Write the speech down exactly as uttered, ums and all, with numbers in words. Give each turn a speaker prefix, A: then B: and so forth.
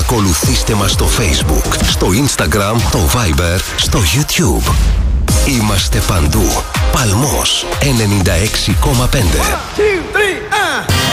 A: Ακολουθήστε μας στο Facebook, στο Instagram, το Viber, στο YouTube. Είμαστε παντού. Παλμός ενενήντα έξι κόμμα πέντε.
B: One, two, three, uh.